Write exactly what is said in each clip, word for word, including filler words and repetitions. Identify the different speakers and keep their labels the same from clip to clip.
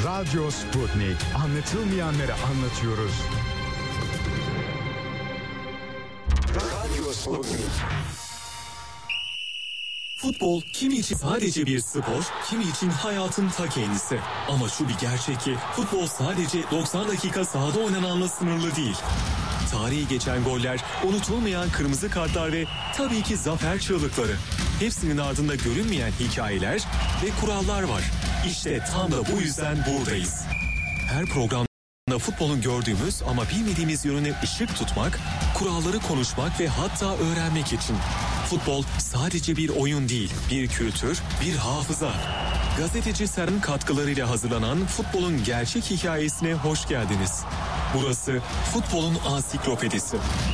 Speaker 1: Radyo Sputnik. Anlatılmayanları anlatıyoruz.
Speaker 2: Radyo Sputnik.
Speaker 3: Futbol kimi için sadece bir spor, kimi için hayatın ta kendisi. Ama şu bir gerçek ki futbol sadece doksan dakika sahada oynananla sınırlı değil. Tarihi geçen goller, unutulmayan kırmızı kartlar ve tabii ki zafer çığlıkları. Hepsinin ardında görünmeyen hikayeler ve kurallar var. İşte tam da bu yüzden buradayız. Her programda futbolun gördüğümüz ama bilmediğimiz yönüne ışık tutmak, kuralları konuşmak ve hatta öğrenmek için. Futbol sadece bir oyun değil, bir kültür, bir hafıza. Gazeteci Ser'in katkılarıyla hazırlanan futbolun gerçek hikayesine hoş geldiniz. Burası futbolun ansiklopedisi.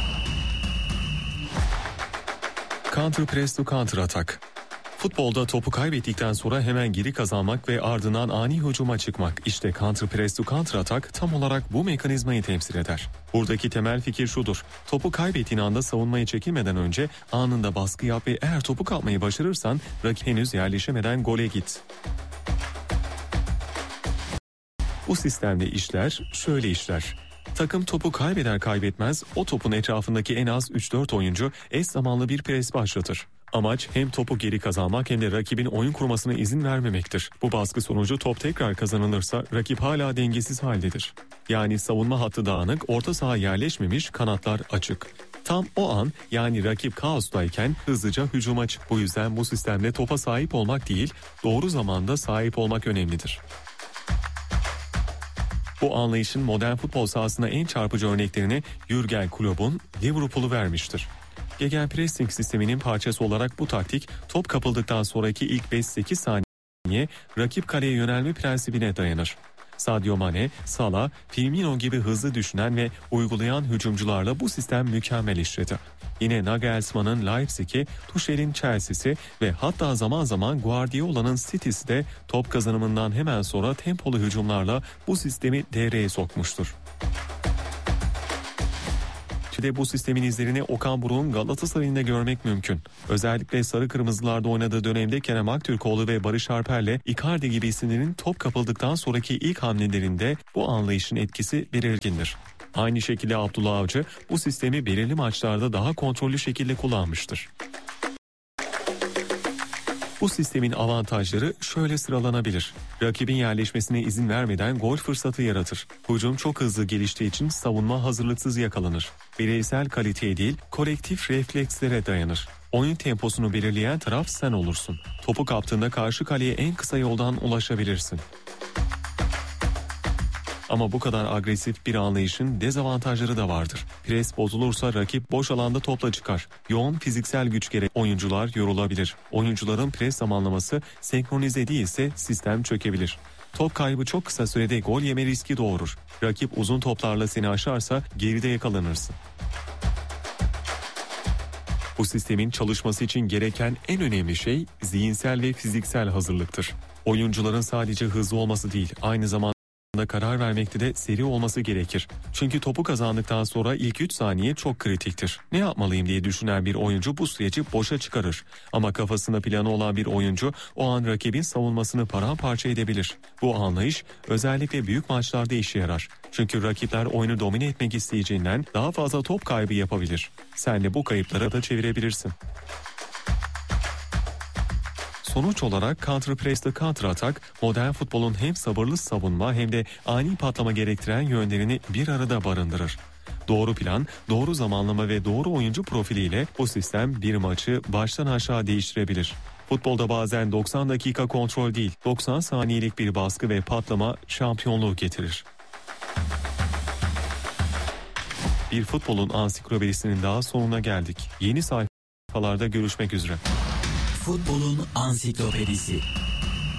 Speaker 3: Counter press to counter atak. Futbolda topu kaybettikten sonra hemen geri kazanmak ve ardından ani hücuma çıkmak. İşte counter press to counter atak tam olarak bu mekanizmayı temsil eder. Buradaki temel fikir şudur: topu kaybettiğin anda savunmaya çekilmeden önce anında baskı yap ve eğer topu kapmayı başarırsan rakip henüz yerleşemeden gole git. Bu sistemde işler şöyle işler. Takım topu kaybeder kaybetmez o topun etrafındaki en az üç dört oyuncu eş zamanlı bir pres başlatır. Amaç hem topu geri kazanmak hem de rakibin oyun kurmasına izin vermemektir. Bu baskı sonucu top tekrar kazanılırsa rakip hala dengesiz haldedir. Yani savunma hattı dağınık, orta saha yerleşmemiş, kanatlar açık. Tam o an, yani rakip kaostayken hızlıca hücuma çık. Bu yüzden bu sistemde topa sahip olmak değil, doğru zamanda sahip olmak önemlidir. Bu anlayışın modern futbol sahasında en çarpıcı örneklerini Jürgen Klopp'un Liverpool'u vermiştir. Gegenpressing sisteminin parçası olarak bu taktik top kapıldıktan sonraki ilk beş sekiz saniye rakip kaleye yönelme prensibine dayanır. Sadio Mane, Salah, Firmino gibi hızlı düşünen ve uygulayan hücumcularla bu sistem mükemmel işledi. Yine Nagelsmann'ın Leipzig'i, Tuchel'in Chelsea'si ve hatta zaman zaman Guardiola'nın City'si de top kazanımından hemen sonra tempolu hücumlarla bu sistemi devreye sokmuştur. De bu sistemin izlerini Okan Buruk'un Galatasaray'ında görmek mümkün. Özellikle sarı kırmızılarda oynadığı dönemde Kerem Aktürkoğlu ve Barış Alper'le Icardi gibi isimlerin top kapıldıktan sonraki ilk hamlelerinde bu anlayışın etkisi belirgindir. Aynı şekilde Abdullah Avcı bu sistemi belirli maçlarda daha kontrollü şekilde kullanmıştır. Bu sistemin avantajları şöyle sıralanabilir. Rakibin yerleşmesine izin vermeden gol fırsatı yaratır. Hücum çok hızlı geliştiği için savunma hazırlıksız yakalanır. Bireysel kaliteye değil, kolektif reflekslere dayanır. Oyun temposunu belirleyen taraf sen olursun. Topu kaptığında karşı kaleye en kısa yoldan ulaşabilirsin. Ama bu kadar agresif bir anlayışın dezavantajları da vardır. Pres bozulursa rakip boş alanda topla çıkar. Yoğun fiziksel güç gerek oyuncular yorulabilir. Oyuncuların pres zamanlaması senkronize değilse sistem çökebilir. Top kaybı çok kısa sürede gol yeme riski doğurur. Rakip uzun toplarla seni aşarsa geride yakalanırsın. Bu sistemin çalışması için gereken en önemli şey zihinsel ve fiziksel hazırlıktır. Oyuncuların sadece hızlı olması değil, aynı zamanda karar vermekte de seri olması gerekir. Çünkü topu kazandıktan sonra ilk üç saniye çok kritiktir. Ne yapmalıyım diye düşünen bir oyuncu bu süreci boşa çıkarır. Ama kafasında planı olan bir oyuncu o an rakibin savunmasını paramparça edebilir. Bu anlayış özellikle büyük maçlarda işe yarar. Çünkü rakipler oyunu domine etmek isteyeceğinden daha fazla top kaybı yapabilir. Sen de bu kayıplara da çevirebilirsin. Sonuç olarak counter press to counter atak modern futbolun hem sabırlı savunma hem de ani patlama gerektiren yönlerini bir arada barındırır. Doğru plan, doğru zamanlama ve doğru oyuncu profiliyle bu sistem bir maçı baştan aşağı değiştirebilir. Futbolda bazen doksan dakika kontrol değil, doksan saniyelik bir baskı ve patlama şampiyonluğu getirir. Bir futbolun ansiklopedisinin daha sonuna geldik. Yeni sayfalarda görüşmek üzere.
Speaker 2: Futbolun ansiklopedisi.